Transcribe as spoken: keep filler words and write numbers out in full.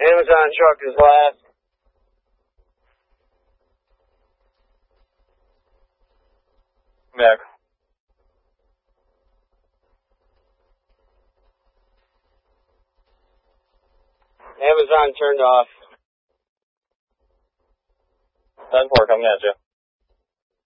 Amazon truck is last. Back. Amazon turned off. ten four coming at you.